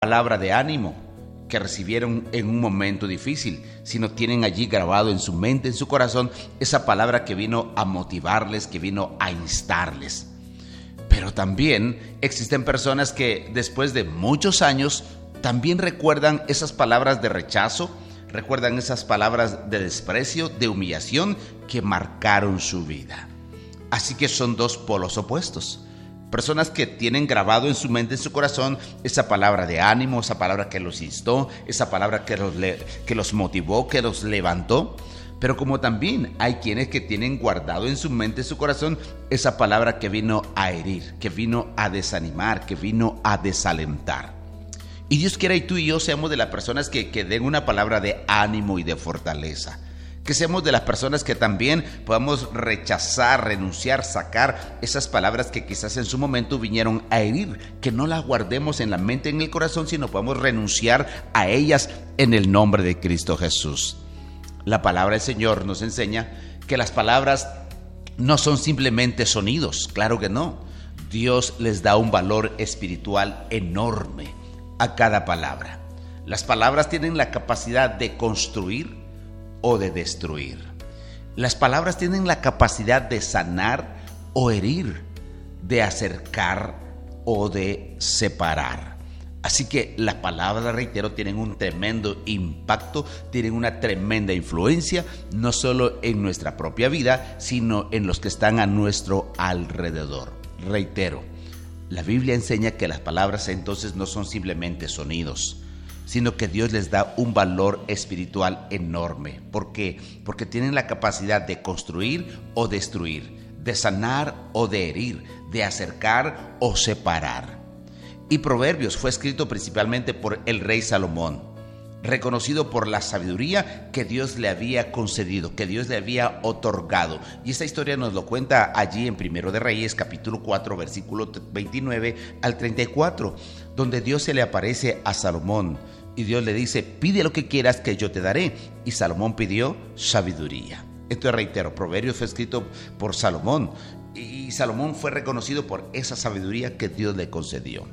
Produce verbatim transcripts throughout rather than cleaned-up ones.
palabra de ánimo que recibieron en un momento difícil, sino tienen allí grabado en su mente, en su corazón, esa palabra que vino a motivarles, que vino a instarles. Pero también existen personas que después de muchos años también recuerdan esas palabras de rechazo, recuerdan esas palabras de desprecio, de humillación que marcaron su vida. Así que son dos polos opuestos. Personas que tienen grabado en su mente, en su corazón, esa palabra de ánimo, esa palabra que los instó, esa palabra que los, le, que los motivó, que los levantó. Pero como también hay quienes que tienen guardado en su mente, en su corazón, esa palabra que vino a herir, que vino a desanimar, que vino a desalentar. Y Dios quiera y tú y yo seamos de las personas que, que den una palabra de ánimo y de fortaleza. Que seamos de las personas que también podamos rechazar, renunciar, sacar esas palabras que quizás en su momento vinieron a herir, que no las guardemos en la mente, en el corazón, sino podamos renunciar a ellas en el nombre de Cristo Jesús. La palabra del Señor nos enseña que las palabras no son simplemente sonidos, claro que no. Dios les da un valor espiritual enorme a cada palabra. Las palabras tienen la capacidad de construir o de destruir. Las palabras tienen la capacidad de sanar o herir, de acercar o de separar. Así que las palabras, reitero, tienen un tremendo impacto, tienen una tremenda influencia, no solo en nuestra propia vida, sino en los que están a nuestro alrededor. Reitero, la Biblia enseña que las palabras entonces no son simplemente sonidos, sino que Dios les da un valor espiritual enorme. ¿Por qué? Porque tienen la capacidad de construir o destruir, de sanar o de herir, de acercar o separar. Y Proverbios fue escrito principalmente por el rey Salomón, reconocido por la sabiduría que Dios le había concedido, que Dios le había otorgado. Y esta historia nos lo cuenta allí en Primero de Reyes, capítulo cuatro, versículo veintinueve al treinta y cuatro, donde Dios se le aparece a Salomón. Y Dios le dice: pide lo que quieras que yo te daré. Y Salomón pidió sabiduría. Entonces reitero, Proverbios fue escrito por Salomón. Y Salomón fue reconocido por esa sabiduría que Dios le concedió.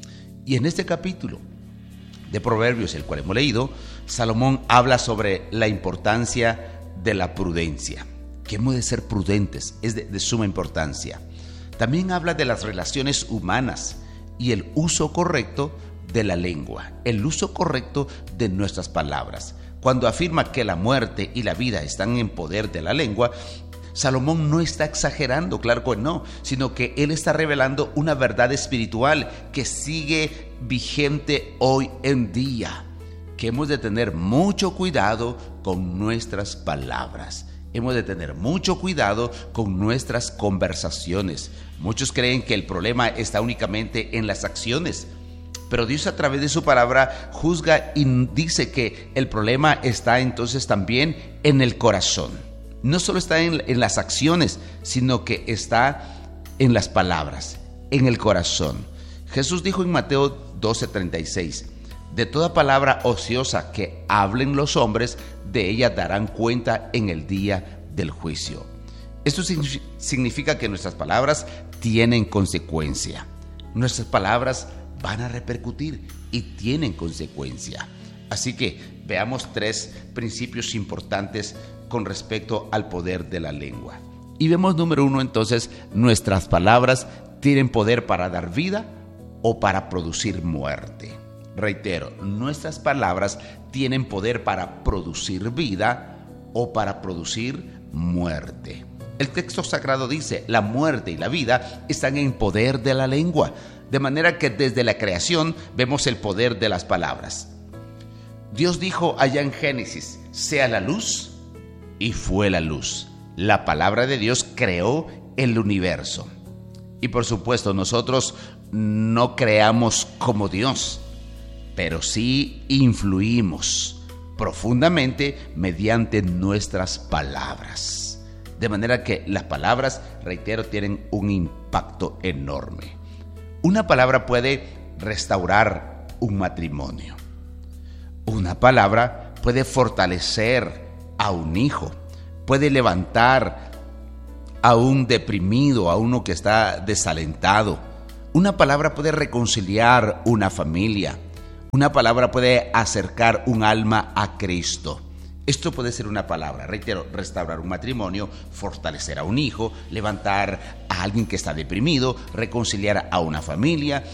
Y en este capítulo de Proverbios, el cual hemos leído, Salomón habla sobre la importancia de la prudencia. Que hemos de ser prudentes, es de, de suma importancia. También habla de las relaciones humanas y el uso correcto de la lengua, el uso correcto de nuestras palabras. Cuando afirma que la muerte y la vida están en poder de la lengua, Salomón no está exagerando, claro que no, sino que él está revelando una verdad espiritual que sigue vigente hoy en día, que hemos de tener mucho cuidado con nuestras palabras. Hemos de tener mucho cuidado con nuestras conversaciones. Muchos creen que el problema está únicamente en las acciones, pero Dios a través de su palabra juzga y dice que el problema está entonces también en el corazón. No solo está en, en las acciones, sino que está en las palabras, en el corazón. Jesús dijo en Mateo doce treinta y seis: de toda palabra ociosa que hablen los hombres, de ella darán cuenta en el día del juicio. Esto significa que nuestras palabras tienen consecuencia. Nuestras palabras van a repercutir y tienen consecuencia. Así que veamos tres principios importantes con respecto al poder de la lengua. Y vemos número uno entonces, nuestras palabras tienen poder para dar vida o para producir muerte. Reitero, nuestras palabras tienen poder para producir vida o para producir muerte. El texto sagrado dice: la muerte y la vida están en poder de la lengua. De manera que desde la creación vemos el poder de las palabras. Dios dijo allá en Génesis: sea la luz, y fue la luz. La palabra de Dios creó el universo. Y por supuesto nosotros no creamos como Dios, pero sí influimos profundamente mediante nuestras palabras. De manera que las palabras, reitero, tienen un impacto enorme. Una palabra puede restaurar un matrimonio. Una palabra puede fortalecer a un hijo, puede levantar a un deprimido, a uno que está desalentado. Una palabra puede reconciliar una familia. Una palabra puede acercar un alma a Cristo. Esto puede ser una palabra, reitero, restaurar un matrimonio, fortalecer a un hijo, levantar a alguien que está deprimido, reconciliar a una familia,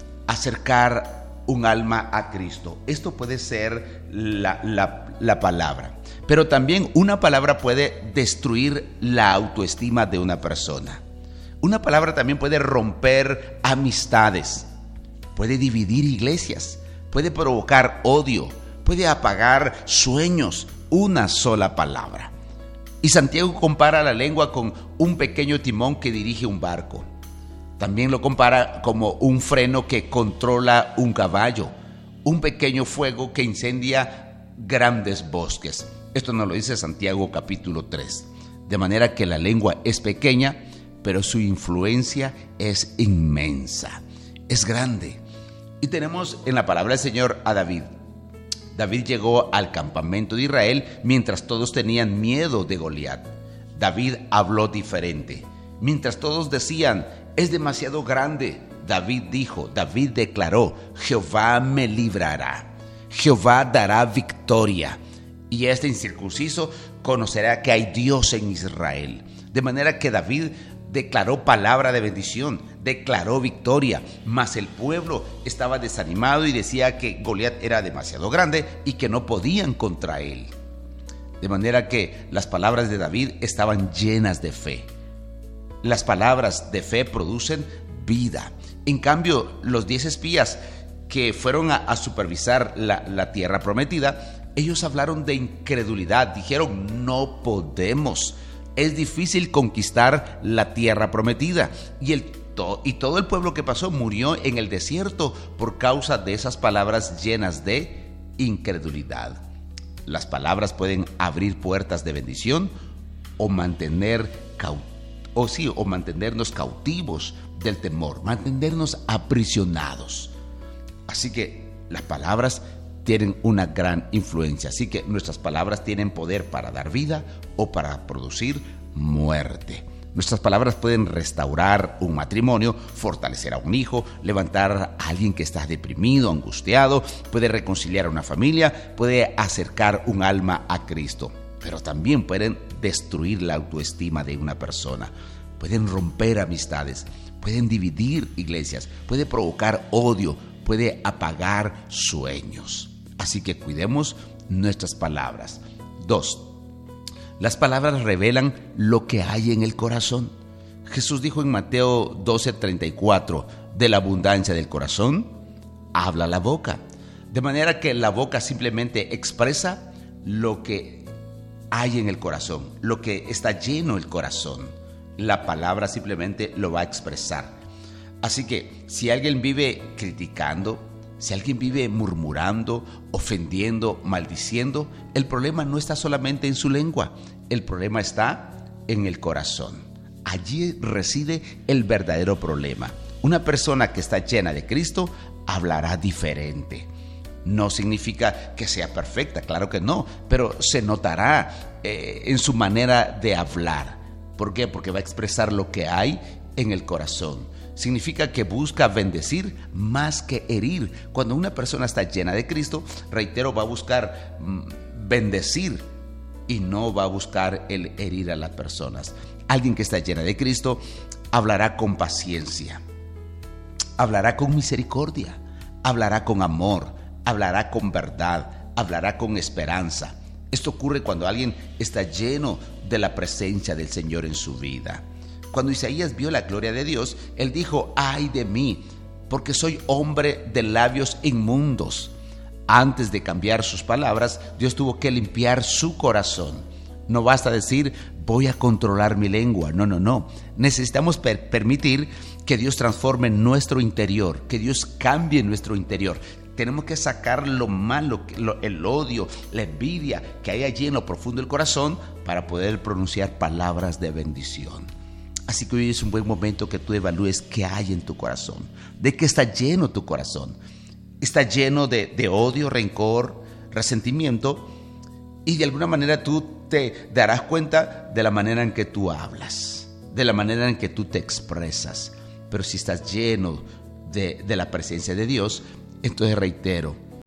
acercar un alma a Cristo. Esto puede ser la, la, la palabra. Pero también una palabra puede destruir la autoestima de una persona. Una palabra también puede romper amistades, puede dividir iglesias, puede provocar odio, puede apagar sueños. Una sola palabra. Y Santiago compara la lengua con un pequeño timón que dirige un barco. También lo compara como un freno que controla un caballo, un pequeño fuego que incendia grandes bosques. Esto nos lo dice Santiago capítulo tres. De manera que la lengua es pequeña, pero su influencia es inmensa, es grande. Y tenemos en la palabra del Señor a David. David llegó al campamento de Israel mientras todos tenían miedo de Goliat. David habló diferente. Mientras todos decían, es demasiado grande, David dijo, David declaró, Jehová me librará, Jehová dará victoria, y este incircunciso conocerá que hay Dios en Israel. De manera que David declaró palabra de bendición, declaró victoria, mas el pueblo estaba desanimado y decía que Goliat era demasiado grande y que no podían contra él. De manera que las palabras de David estaban llenas de fe. Las palabras de fe producen vida. En cambio, los diez espías que fueron a, a supervisar la, la tierra prometida, ellos hablaron de incredulidad, dijeron, no podemos. Es difícil conquistar la tierra prometida. Y, el, to, y todo el pueblo que pasó murió en el desierto por causa de esas palabras llenas de incredulidad. Las palabras pueden abrir puertas de bendición o, mantener, o, sí, o mantenernos cautivos del temor, mantenernos aprisionados. Así que las palabras tienen una gran influencia. Así que nuestras palabras tienen poder para dar vida o para producir muerte. Nuestras palabras pueden restaurar un matrimonio, fortalecer a un hijo, levantar a alguien que está deprimido, angustiado, puede reconciliar a una familia, puede acercar un alma a Cristo. Pero también pueden destruir la autoestima de una persona, pueden romper amistades, pueden dividir iglesias, puede provocar odio, puede apagar sueños. Así que cuidemos nuestras palabras. Dos, las palabras revelan lo que hay en el corazón. Jesús dijo en Mateo doce treinta y cuatro, de la abundancia del corazón, habla la boca. De manera que la boca simplemente expresa lo que hay en el corazón, lo que está lleno el corazón. La palabra simplemente lo va a expresar. Así que si alguien vive criticando, si alguien vive murmurando, ofendiendo, maldiciendo, el problema no está solamente en su lengua, el problema está en el corazón. Allí reside el verdadero problema. Una persona que está llena de Cristo hablará diferente. No significa que sea perfecta, claro que no, pero se notará eh, en su manera de hablar. ¿Por qué? Porque va a expresar lo que hay en el corazón. Significa que busca bendecir más que herir. Cuando una persona está llena de Cristo, reitero, va a buscar bendecir y no va a buscar el herir a las personas. Alguien que está llena de Cristo hablará con paciencia, hablará con misericordia, hablará con amor, hablará con verdad, hablará con esperanza. Esto ocurre cuando alguien está lleno de la presencia del Señor en su vida. Cuando Isaías vio la gloria de Dios, él dijo, ay de mí, porque soy hombre de labios inmundos. Antes de cambiar sus palabras, Dios tuvo que limpiar su corazón. No basta decir, voy a controlar mi lengua. No, no, no. Necesitamos per- permitir que Dios transforme nuestro interior, que Dios cambie nuestro interior. Tenemos que sacar lo malo, lo, el odio, la envidia que hay allí en lo profundo del corazón para poder pronunciar palabras de bendición. Así que hoy es un buen momento que tú evalúes qué hay en tu corazón, de qué está lleno tu corazón. Está lleno de, de odio, rencor, resentimiento, y de alguna manera tú te darás cuenta de la manera en que tú hablas, de la manera en que tú te expresas. Pero si estás lleno de, de la presencia de Dios, entonces reitero,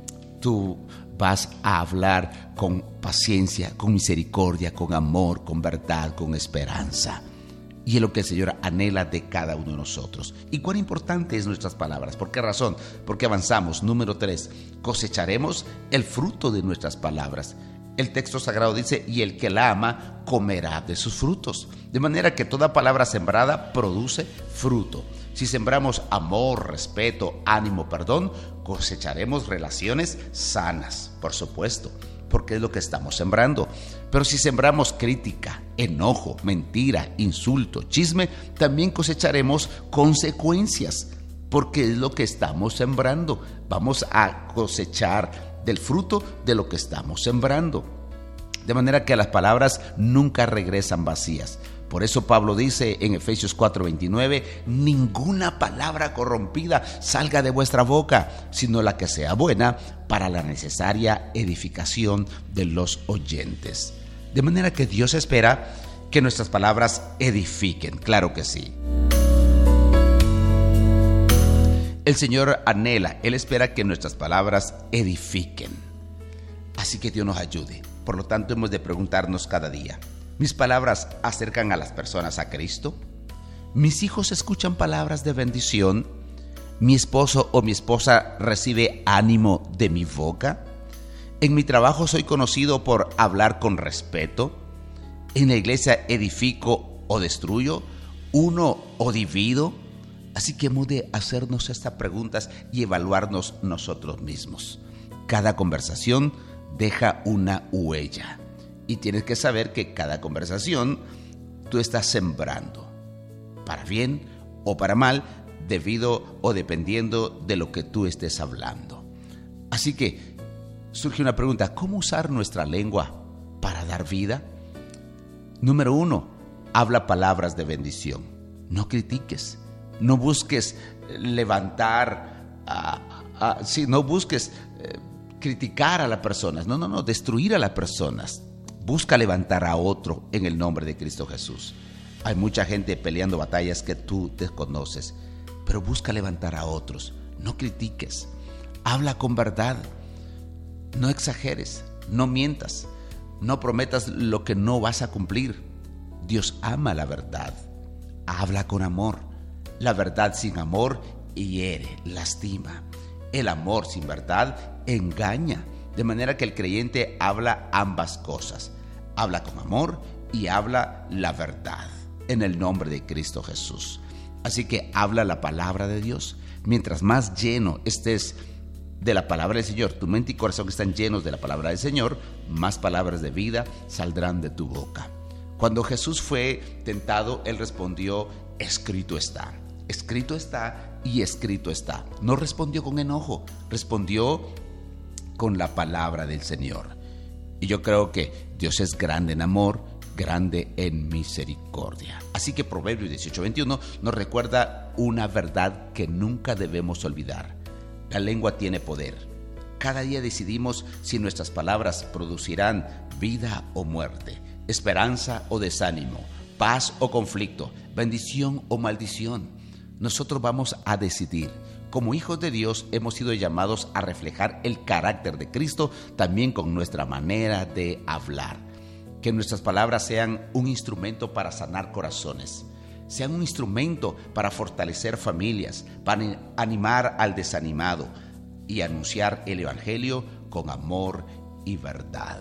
tú vas a hablar con paciencia, con misericordia, con amor, con verdad, con esperanza. Y es lo que el Señor anhela de cada uno de nosotros. ¿Y cuán importante es nuestras palabras? ¿Por qué razón? Porque avanzamos. Número tres, cosecharemos el fruto de nuestras palabras. El texto sagrado dice, y el que la ama comerá de sus frutos. De manera que toda palabra sembrada produce fruto. Si sembramos amor, respeto, ánimo, perdón, cosecharemos relaciones sanas, por supuesto, porque es lo que estamos sembrando. Pero si sembramos crítica, enojo, mentira, insulto, chisme, también cosecharemos consecuencias, porque es lo que estamos sembrando. Vamos a cosechar del fruto de lo que estamos sembrando. De manera que las palabras nunca regresan vacías. Por eso Pablo dice en Efesios cuatro veintinueve, ninguna palabra corrompida salga de vuestra boca, sino la que sea buena para la necesaria edificación de los oyentes. De manera que Dios espera que nuestras palabras edifiquen, claro que sí. El Señor anhela, Él espera que nuestras palabras edifiquen. Así que Dios nos ayude. Por lo tanto, hemos de preguntarnos cada día, ¿mis palabras acercan a las personas a Cristo? ¿Mis hijos escuchan palabras de bendición? ¿Mi esposo o mi esposa recibe ánimo de mi boca? ¿En mi trabajo soy conocido por hablar con respeto? ¿En la iglesia edifico o destruyo? ¿Uno o divido? Así que hemos de hacernos estas preguntas y evaluarnos nosotros mismos. Cada conversación deja una huella. Y tienes que saber que cada conversación tú estás sembrando, para bien o para mal, debido o dependiendo de lo que tú estés hablando. Así que surge una pregunta, ¿cómo usar nuestra lengua para dar vida? Número uno, habla palabras de bendición. No critiques, no busques levantar, uh, uh, sí, no busques uh, criticar a las personas, no, no, no, destruir a las personas. Busca levantar a otro en el nombre de Cristo Jesús. Hay mucha gente peleando batallas que tú desconoces, pero busca levantar a otros. No critiques. Habla con verdad. No exageres. No mientas. No prometas lo que no vas a cumplir. Dios ama la verdad. Habla con amor. La verdad sin amor hiere, lastima. El amor sin verdad engaña. De manera que el creyente habla ambas cosas. Habla con amor y habla la verdad en el nombre de Cristo Jesús. Así que habla la palabra de Dios. Mientras más lleno estés de la palabra del Señor, tu mente y corazón están llenos de la palabra del Señor, más palabras de vida saldrán de tu boca. Cuando Jesús fue tentado, Él respondió, escrito está. Escrito está y escrito está. No respondió con enojo, respondió con la palabra del Señor. Y yo creo que Dios es grande en amor, grande en misericordia. Así que Proverbios dieciocho veintiuno nos recuerda una verdad que nunca debemos olvidar. La lengua tiene poder. Cada día decidimos si nuestras palabras producirán vida o muerte, esperanza o desánimo, paz o conflicto, bendición o maldición. Nosotros vamos a decidir. Como hijos de Dios hemos sido llamados a reflejar el carácter de Cristo también con nuestra manera de hablar. Que nuestras palabras sean un instrumento para sanar corazones, sean un instrumento para fortalecer familias, para animar al desanimado y anunciar el Evangelio con amor y verdad.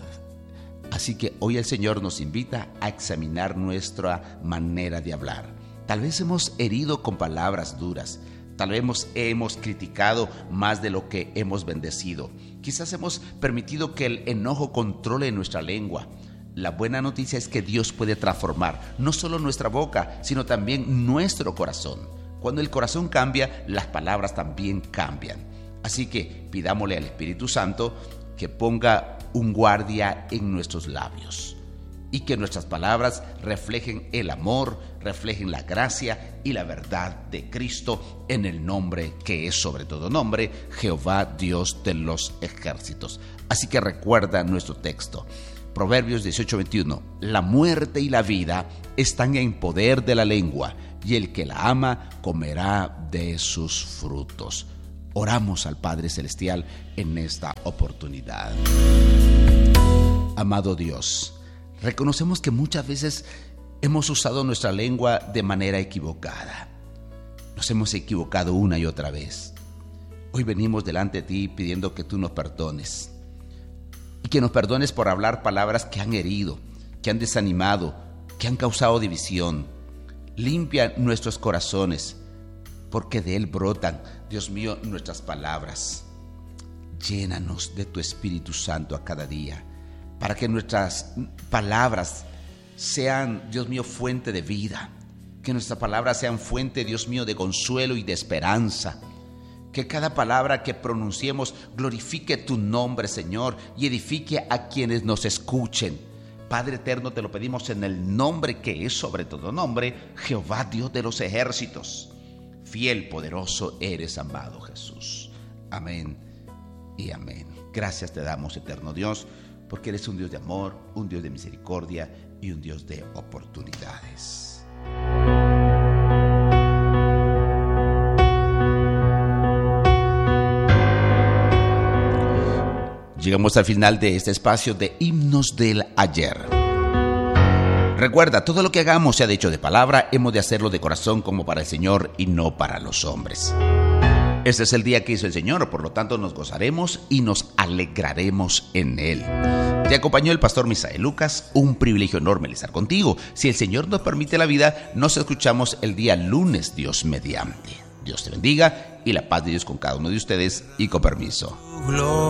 Así que hoy el Señor nos invita a examinar nuestra manera de hablar. Tal vez hemos herido con palabras duras. Tal vez hemos, hemos criticado más de lo que hemos bendecido. Quizás hemos permitido que el enojo controle nuestra lengua. La buena noticia es que Dios puede transformar no solo nuestra boca, sino también nuestro corazón. Cuando el corazón cambia, las palabras también cambian. Así que pidámosle al Espíritu Santo que ponga un guardia en nuestros labios y que nuestras palabras reflejen el amor, reflejen la gracia y la verdad de Cristo en el nombre que es sobre todo nombre, Jehová Dios de los ejércitos. Así que recuerda nuestro texto, Proverbios dieciocho veintiuno, la muerte y la vida están en poder de la lengua, y el que la ama comerá de sus frutos. Oramos al Padre Celestial en esta oportunidad. Amado Dios, reconocemos que muchas veces hemos usado nuestra lengua de manera equivocada. Nos hemos equivocado una y otra vez. Hoy venimos delante de ti pidiendo que tú nos perdones. Y que nos perdones por hablar palabras que han herido, que han desanimado, que han causado división. Limpia nuestros corazones, porque de él brotan, Dios mío, nuestras palabras. Llénanos de tu Espíritu Santo a cada día, para que nuestras palabras sean, Dios mío, fuente de vida. Que nuestras palabras sean fuente, Dios mío, de consuelo y de esperanza. Que cada palabra que pronunciemos glorifique tu nombre, Señor, y edifique a quienes nos escuchen. Padre eterno, te lo pedimos en el nombre que es sobre todo nombre, Jehová Dios de los ejércitos. Fiel, poderoso eres, amado Jesús. Amén y amén. Gracias te damos, eterno Dios, porque eres un Dios de amor, un Dios de misericordia y un Dios de oportunidades. Llegamos al final de este espacio de Himnos del Ayer. Recuerda, todo lo que hagamos, sea de hecho de palabra, hemos de hacerlo de corazón como para el Señor y no para los hombres. Este es el día que hizo el Señor, por lo tanto nos gozaremos y nos alegraremos en Él. Te acompañó el pastor Misael Lucas, un privilegio enorme el estar contigo. Si el Señor nos permite la vida, nos escuchamos el día lunes, Dios mediante. Dios te bendiga y la paz de Dios con cada uno de ustedes y con permiso.